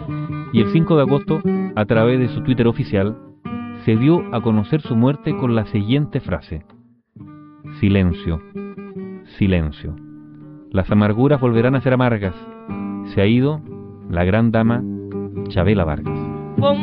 y el 5 de agosto, a través de su Twitter oficial, se dio a conocer su muerte con la siguiente frase: silencio, silencio. Las amarguras volverán a ser amargas. Se ha ido la gran dama Chavela Vargas.